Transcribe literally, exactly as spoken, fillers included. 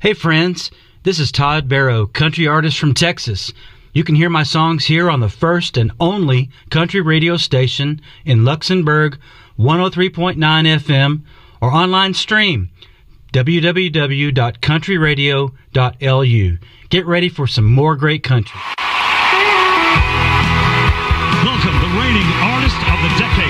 Hey friends, this is Todd Barrow, country artist from Texas. You can hear my songs here on the first and only country radio station in Luxembourg, one oh three point nine F M, or online stream, w w w dot country radio dot l u. Get ready for some more great country. Welcome, the reigning artist of the decade.